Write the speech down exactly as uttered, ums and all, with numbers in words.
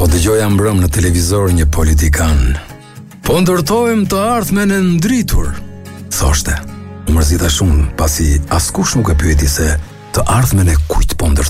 Po dëgjoja mbrëm në televizor një politikan. Po ndërtojmë të ardhmen e ndritur, thoshte. Më mërzita shumë, pasi askush nuk e pyeti se të ardhmen e kujt po ndërtojmë.